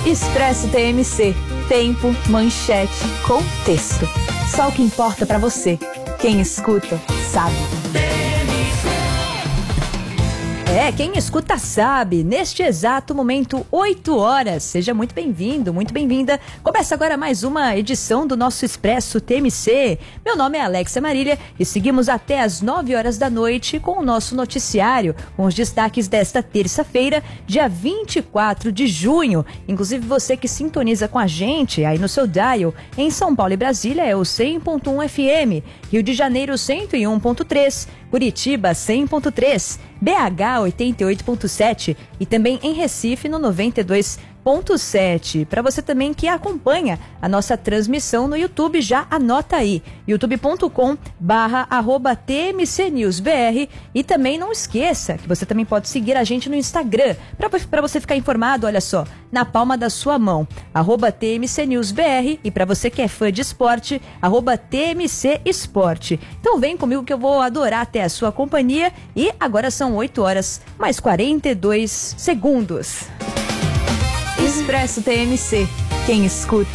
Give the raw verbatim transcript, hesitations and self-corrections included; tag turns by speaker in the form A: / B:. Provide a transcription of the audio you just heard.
A: Expresso T M C. Tempo, manchete, contexto. Só o que importa pra você. Quem escuta, sabe. É, quem escuta sabe. Neste exato momento, oito horas. Seja muito bem-vindo, muito bem-vinda. Começa agora mais uma edição do nosso Expresso T M C. Meu nome é Alexia Marília e seguimos até às nove horas da noite com o nosso noticiário, com os destaques desta terça-feira, dia vinte e quatro de junho. Inclusive você que sintoniza com a gente aí no seu dial, em São Paulo e Brasília é o cem ponto um F M, Rio de Janeiro cento e um ponto três, Curitiba cem ponto três, B H oitenta e oito ponto sete e também em Recife no noventa e dois ponto sete. Para você também que acompanha a nossa transmissão no YouTube, já anota aí, youtube ponto com barra arroba T M C News B R, e também não esqueça que você também pode seguir a gente no Instagram, para você ficar informado, olha só, na palma da sua mão, arroba T M C News B R, e para você que é fã de esporte, arroba T M C Esporte. Então vem comigo que eu vou adorar ter a sua companhia, e agora são oito horas mais quarenta e dois segundos. Expresso T M C. Quem escuta,